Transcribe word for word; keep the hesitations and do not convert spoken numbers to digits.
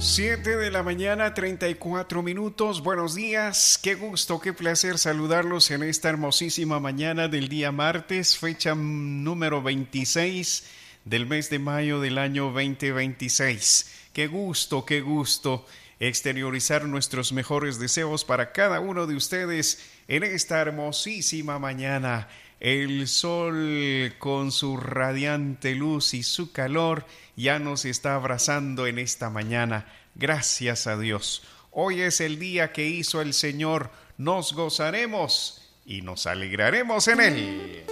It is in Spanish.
Siete de la mañana, treinta y cuatro minutos. Buenos días, qué gusto, qué placer saludarlos en esta hermosísima mañana del día martes, fecha número veintiséis del mes de mayo del año veinte veintiséis. Qué gusto, qué gusto exteriorizar nuestros mejores deseos para cada uno de ustedes en esta hermosísima mañana. El sol con su radiante luz y su calor ya nos está abrazando en esta mañana. Gracias a Dios. Hoy es el día que hizo el Señor. Nos gozaremos y nos alegraremos en él.